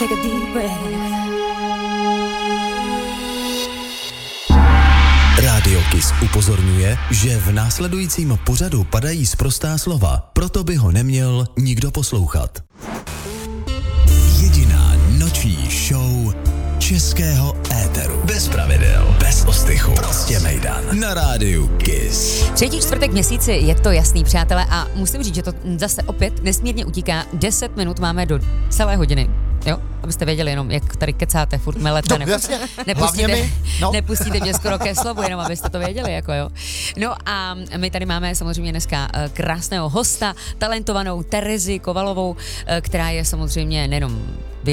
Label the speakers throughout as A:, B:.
A: Take a deep breath.
B: Rádio Kiss upozorňuje, že v následujícím pořadu padají sprostá slova, proto by ho neměl nikdo poslouchat. Jediná noční show českého éteru. Bez pravidel, bez ostychu, prostě mejdan. Na rádiu Kiss.
C: Třetí čtvrtek měsíci, je to jasný, přátelé, a musím říct, že to zase opět nesmírně utíká. 10 minut máme do celé hodiny. Jo, abyste věděli jenom, jak tady kecáte, furt melete, nepustíte mě skoro ke slovu, jenom abyste to věděli, jako jo. No a my tady máme samozřejmě dneska krásného hosta, talentovanou Terezi Kovalovou, která je samozřejmě nejenom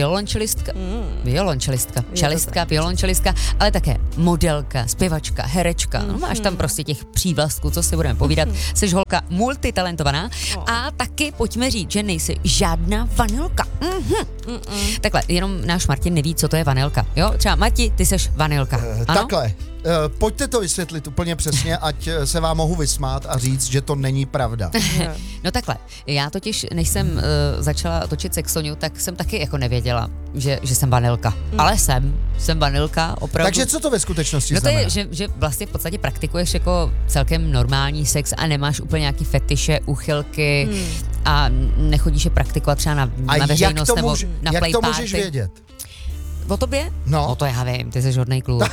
C: violončelistka, ale také modelka, zpěvačka, herečka. No, máš tam prostě těch přívlastků, co si budeme povídat. Jseš holka multitalentovaná a taky pojďme říct, že nejsi žádná vanilka. Takhle, jenom náš Martin neví, co to je vanilka. Jo, třeba Mati, ty seš vanilka.
D: Takhle. Pojďte to vysvětlit úplně přesně, ať se vám mohu vysmát a říct, že to není pravda.
C: No takhle, já totiž, než jsem začala točit Sexoniu, tak jsem taky jako nevěděla, že jsem vanilka. Ale jsem vanilka, opravdu.
D: Takže co to ve skutečnosti znamená?
C: No to je, že vlastně v podstatě praktikuješ jako celkem normální sex a nemáš úplně nějaký fetiše, uchylky a nechodíš je praktikovat třeba na veřejnost nebo na play party.
D: Jak to můžeš vědět?
C: O tobě?
D: No.
C: O to já vím, ty jsi hodnej kluk.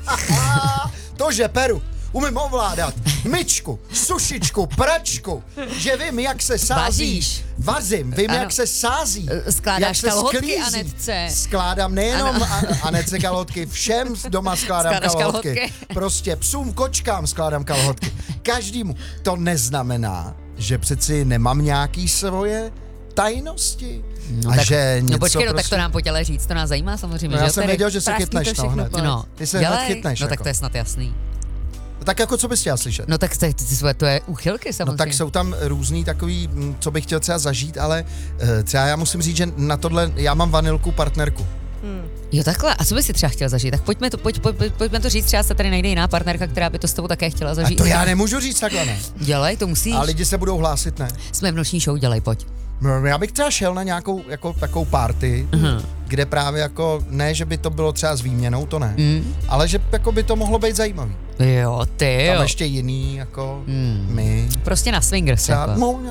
D: To, že peru, umím ovládat myčku, sušičku, pračku, že vím, jak se sází. Vazím, vím, jak se sází.
C: Skládáš kalhotky Anetce.
D: Skládám nejenom Anetce kalhotky, všem doma skládám kalhotky. Prostě psům, kočkám skládám kalhotky. Každému. To neznamená, že přeci nemám nějaký svoje tajnosti.
C: No,
D: a
C: tak,
D: že něco
C: počkej,
D: prostě...
C: tak to nám pojď ale říct, to nás zajímá samozřejmě.
D: No, já
C: že
D: jsem věděl, že se chytneš hned.
C: No,
D: ty se hned chytneš.
C: No tak to je snad jasný.
D: Tak jako co bys chtěla slyšet?
C: No tak to je úchylky samozřejmě.
D: No tak jsou tam různý takový, co bych chtěl třeba zažít, ale třeba já musím říct, že na tohle, já mám vanilku partnerku.
C: Jo takhle, a co bys si třeba chtěl zažít? Tak pojďme to říct, třeba se tady najde jiná partnerka, která by to s tebou také chtěla zažít.
D: A to já nemůžu říct takhle, ne?
C: Dělej, to musíš.
D: A lidi se budou hlásit, ne?
C: Jsme v noční show, dělej, pojď.
D: Já bych třeba šel na nějakou jako takovou party, kde právě jako, ne, že by to bylo třeba s výměnou, to ne, ale že jako by to mohlo být zajímavý.
C: Jo, ty
D: Tam
C: jo.
D: ještě jiný, jako my.
C: Prostě na swingers,
D: třeba,
C: jako.
D: No,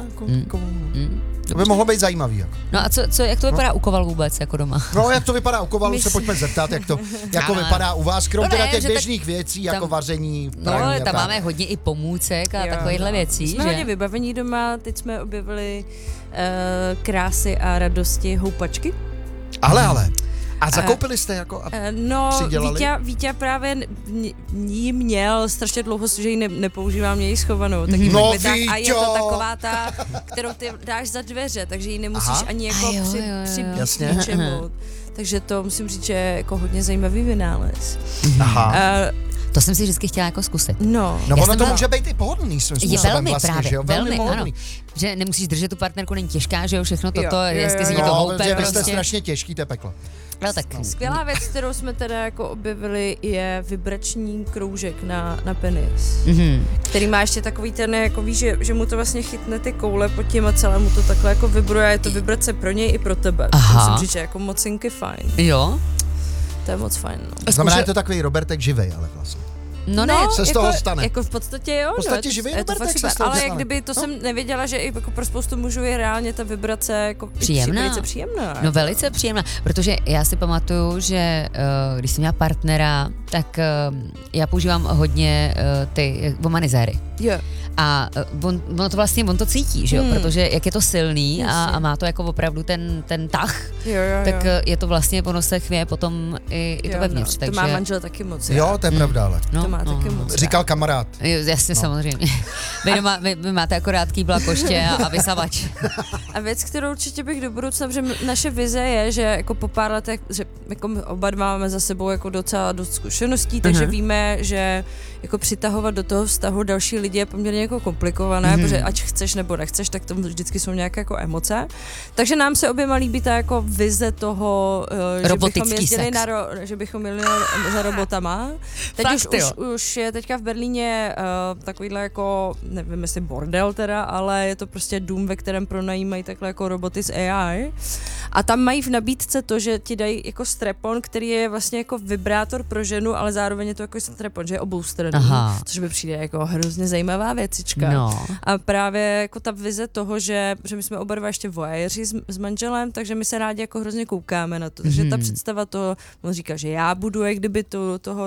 D: to by mohlo být zajímavý, jako.
C: No a jak to vypadá u Koval vůbec, jako doma?
D: No, jak to vypadá u Kovalu, se pojďme zeptat, jak to jako vypadá u vás, krom teda těch běžných věcí, jako vaření, praní.
C: No, tam máme hodně i pomůcek a takovýchhle věcí,
A: jsme hodně vybavení doma, teď jsme objevili krásy a radosti houpačky.
D: Ale. A zakoupili jste jako a přidělali?
A: Vítě právě jí měl strašně dlouho, že ji nepoužívám, mě ji schovanou. Tak a je to taková ta, kterou ty dáš za dveře, takže ji nemusíš ani jako přibít ničemu. Takže to musím říct, že je jako hodně zajímavý vynález.
C: To jsem si vždycky chtěla jako zkusit.
D: No ono to může být i pohodlný svým způsobem.
C: Je velmi
D: vlastně,
C: právě,
D: že jo? Velmi
C: ano. Že nemusíš držet tu partnerku, není těžká, že jo, všechno toto, jestli si to houpe
D: prostě.
C: prostě.
D: Vy jste strašně těžký, to je peklo.
C: No, tak.
A: Skvělá věc, kterou jsme teda jako objevili, je vibrační kroužek na penis, který má ještě takový ten, jako víš, že mu to vlastně chytne ty koule pod tím a celé mu to takhle jako vibruje, je to vibrace pro něj i pro tebe. Musím říct, že jako mocinky fajn.
C: Jo?
A: To je moc fajn, no.
D: Znamená, je to takový Robertek živej, ale vlastně.
C: No ne,
D: se z toho stane.
A: Jako v podstatě jo.
D: V podstatě živý Robertek se z toho
A: ale
D: stane.
A: jak kdyby, to jsem nevěděla, že i jako pro spoustu mužů je reálně ta vibrace jako velice příjemná.
C: No velice příjemná, protože já si pamatuju, že když jsem měla partnera, tak já používám hodně ty womanizéry.
A: Jo.
C: A on to cítí, že jo, protože jak je to silný a má to jako opravdu ten tah, tak je to vlastně, ono se chvěje potom i to vevnitř.
A: To má manžel taky moc.
D: Jo, to je pravda, ale.
A: To má taky moc.
D: Říkal kamarád.
C: Jasně, samozřejmě. Vy máte akorát kýbla koště a vysavač.
A: A věc, kterou určitě bych do budoucna, protože naše vize je, že jako po pár letech, že jako my oba dva máme za sebou jako docela dost zkušeností, takže víme, že jako přitahovat do toho vztahu další lidi je poměrně jako komplikované, protože ať chceš nebo nechceš, tak to vždycky jsou nějaké jako emoce. Takže nám se oběma líbí ta jako vize toho, že bychom jezdili za robotama. Teď už je teďka v Berlíně takovýhle jako, nevím jestli bordel teda, ale je to prostě dům, ve kterém pronajímají takhle jako roboty z AI. A tam mají v nabídce to, že ti dají jako strap-on, který je vlastně jako vibrátor pro ženu, ale zároveň je to jako strap-on, že je oboustranný, což by přijde jako hrozně zajímavá věcička.
C: No.
A: A právě jako ta vize toho, že my jsme oba dva ještě voyeři s manželem, takže my se rádi jako hrozně koukáme na to. Takže ta představa toho, on říká, že já budu jak kdyby toho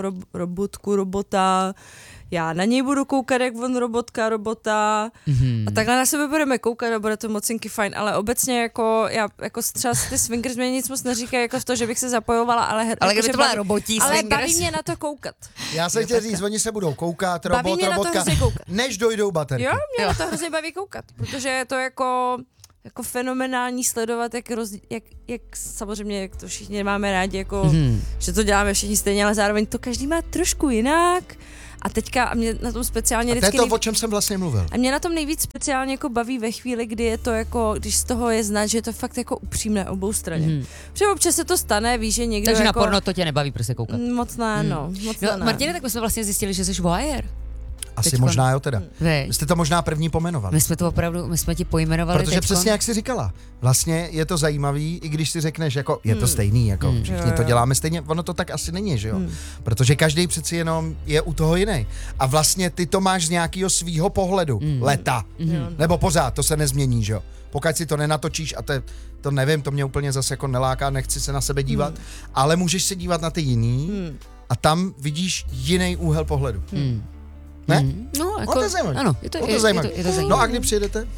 A: robota, já na něj budu koukat, jak on robota a takhle na sebe budeme koukat a bude to mocinky fajn, ale obecně jako já jako třeba ty swingers mě nic moc neříkají jako v to, že bych se zapojovala, ale
C: jako, kdyby to byla robotí
A: ale
C: swingers.
A: baví mě na to koukat.
D: Já jsem chtěl říct, oni se budou koukat, robotka, než dojdou baterky.
A: Jo, mě na to hrozně baví koukat, protože je to jako fenomenální sledovat, jak samozřejmě, jak to všichni máme rádi, jako, že to děláme všichni stejně, ale zároveň to každý má trošku jinak. A teďka a mě na tom speciálně
D: a to je to, o čem jsem vlastně mluvil.
A: A mě na tom nejvíc speciálně jako baví ve chvíli, kdy je to jako, když z toho je znát, že je to fakt jako upřímné obou straně. Protože občas se to stane, víš, že někdo
C: takže
A: jako...
C: na porno to tě nebaví prostě koukat.
A: Moc ne, moc ne.
C: Martine, tak my jsme vlastně zjistili, že jsi voyeur.
D: Asi teďko. Možná jo teda. Vy jste to možná první pomenovali.
C: My jsme ti pojmenovali.
D: Protože přesně jak jsi říkala, vlastně je to zajímavý, i když si řekneš, jako je to stejný, jako všichni to děláme stejně, ono to tak asi není, že jo? Protože každý přeci jenom je u toho jiný. A vlastně ty to máš z nějakého svýho pohledu, leta. Nebo pořád, to se nezmění, že jo? Pokud si to nenatočíš a to nevím, to mě úplně zase jako neláká, nechci se na sebe dívat, ale můžeš se dívat na ty jiný a tam vidíš jiný úhel pohledu. Ne?
C: No, jako,
D: to je zajímavé.
C: Ano, je to zajímavé.
D: No a kdy přijedete?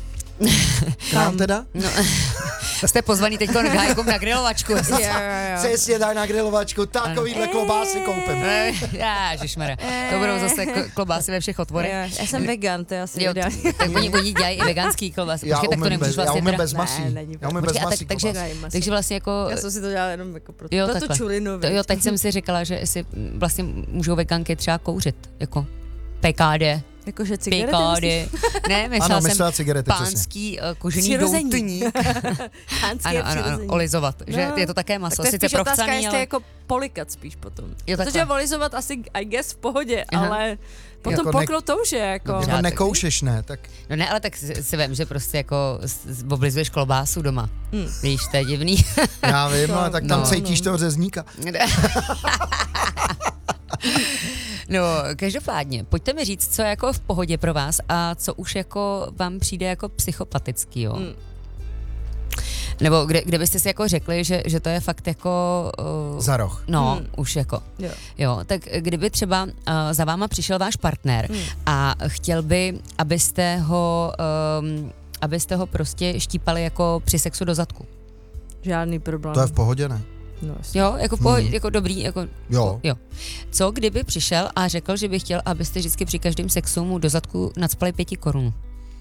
D: K nám teda?
C: No, jste pozvaný teď jako na grilovačku.
D: Přesně tak na grilovačku, takovýhle klobásy koupím.
C: Ježišmarja, to budou zase klobásy ve všech otvorech.
A: Já jsem vegan, to je asi ideální.
C: Tak oni dělají i veganský klobásy.
D: Já umím bez masí.
C: Takže vlastně jako...
A: Já jsem si to dělala jenom jako pro tu čulinu.
C: Jo, teď jsem si říkala, že si vlastně můžou veganky třeba kouřit, jako PKD.
A: Jakože cigarety?
C: Ne, myslela jsem cigarety, pánský kožený doutník. Ano, olizovat, že je to také maso,
A: tak
C: sice profcaný, ale...
A: jestli jako polikat spíš potom.
C: Jo,
A: protože olizovat asi, I guess, v pohodě, ale potom jako poknout to už je jako...
D: No, jako nekoušeš, ne? Tak...
C: No ne, ale tak si vem, že prostě jako oblizuješ klobásu doma. Víš, to je divný.
D: Já vím, ale tak tam cítíš toho řezníka.
C: No, každopádně, pojďte mi říct, co je jako v pohodě pro vás a co už jako vám přijde jako psychopatický, jo? Nebo kde byste si jako řekli, že to je fakt jako...
D: za roh.
C: No, už jako. Jo, tak kdyby třeba za váma přišel váš partner a chtěl by, abyste ho prostě štípali jako při sexu do zadku.
A: Žádný problém.
D: To je v pohodě, ne?
A: No,
C: jo, jako v pohodě, jako dobrý, jako...
D: Jo.
C: Co kdyby přišel a řekl, že by chtěl, abyste vždycky při každém sexu mu do zadku nacpali 5 korun?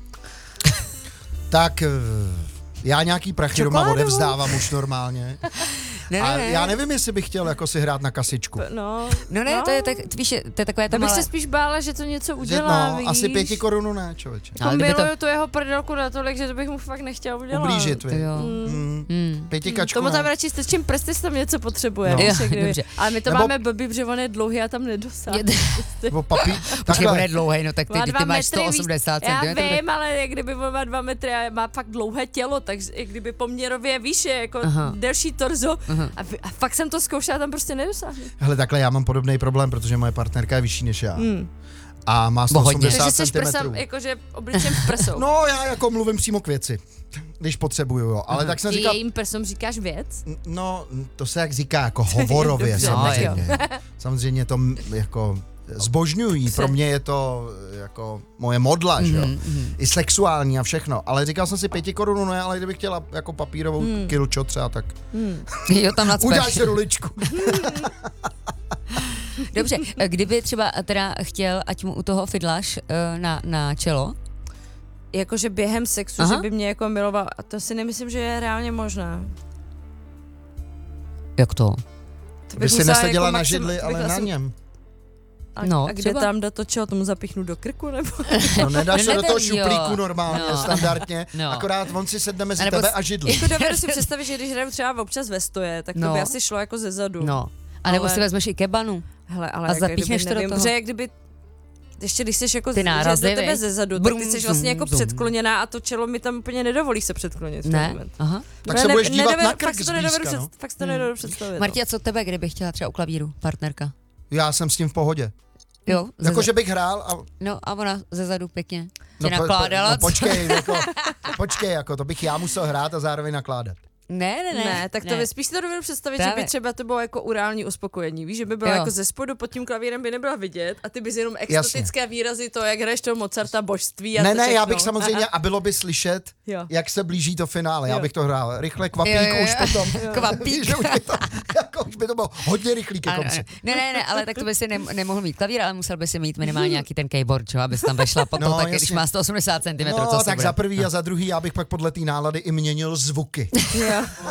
D: Tak... Já nějaký prachy doma odevzdávám už normálně. Ne. Já nevím, jestli bych chtěl jako si hrát na kasičku.
A: No,
C: to je tak, víš, to je takové
A: to bych se spíš bála, že to něco udělá, víš.
D: Asi 5 korun ne, člověče.
A: Miluju tu jeho prdelku natolik, že to bych mu fakt nechtěla udělat.
D: Ublížit, víš. 5 kačku
A: tomu tam radši strčím prsty, tam něco potřebuje.
C: Dobře.
A: Ale my to máme blbý, protože on je dlouhý a tam nedosáhne.
D: Nebo papí.
C: Počkej, on je dlouhý, no tak ty máš 180 cm.
A: Já vím, ale jak kdyby on má 2 metry a má fakt dlouhé tělo, takže jak kdyby poměrově výše, jako delší torzo. A fakt jsem to zkoušela, tam prostě nedosáhnu.
D: Hele, takhle já mám podobný problém, protože moje partnerka je vyšší než já. A má 180 cm.
A: Jakože obličem v prsou.
D: No, já jako mluvím přímo k věci, když potřebuju, jo. Ale tak jsem říkal...
A: Jejím prsům říkáš věc?
D: No, to se jak říká, jako hovorově samozřejmě. Samozřejmě to jako... zbožňují, pro mě je to jako moje modla, že jo, i sexuální a všechno, ale říkal jsem si 5 korun, ne, ale kdybych chtěla jako papírovou kilčo třeba, tak
C: jo, tam nacpeš.
D: uděláš si ruličku.
C: Dobře, kdyby třeba teda chtěl, ať mu u toho fidláš na čelo?
A: Jakože během sexu, že by mě jako miloval, a to si nemyslím, že je reálně možné.
C: Jak to?
D: By si neseděla jako na židli, ale na něm.
A: A kde třeba? Tam do toho čeho, tomu zapíchnu do krku, nebo?
D: No nedáš se do toho šuplíku normálně, standardně, akorát on si sedne mezi tebe a židli.
A: Jako dovedu si představit, že když hraju třeba občas ve stoje, tak to by asi šlo jako ze zadu.
C: No. A nebo si vezmeš i kebanu.
A: Hele, ale
C: A
A: jak
C: zapíchneš
A: kdyby,
C: to do
A: nevím,
C: toho.
A: protože jak kdyby ještě když jsi jako
C: Ty nárazy,
A: že do tebe
C: viď?
A: ze zadu,
C: Brum,
A: tak ty jsi vlastně jako
C: zum, zum.
A: předkloněná a to čelo mi tam úplně nedovolí se předklonit v ten
C: Ne?
A: moment.
C: Aha.
D: Tak se budeš dívat na krk
A: fakt si to nedovedu
D: zblízka, no.
A: fakt si to nedovedu představit.
C: Marti, a co tebe, kdyby chtěla třeba u klavíru partnerka?
D: Já jsem s tím v pohodě.
C: Jo?
D: Jakože bych hrál a...
C: No a ona ze zadu pěkně
D: No,
C: tě nakládala.
D: no počkej, jako to bych já musel hrát a zároveň nakládat.
A: Ne, tak to by spíš to dovedu představit, že by třeba to bylo jako urální uspokojení. Víš, že by byla jako ze spodu pod tím klavírem by nebyla vidět a ty bys jenom extatické výrazy to, jak hraješ toho Mozarta, božství a
D: Ne, já bych samozřejmě, a bylo by slyšet, jak se blíží to finále. Já bych to hrál rychle, kvapík, už potom.
C: Kvapík.
D: Že už by to bylo hodně rychlý ke konci.
C: Ne, ale tak to by si nemohl mít klavír, ale musel by si mít minimálně nějaký ten keyboard, čo, abys tam vešla po to, tak když má 180 cm.
D: No, tak za prvý a za druhý já bych pak podle té nálady i měnil zvuky.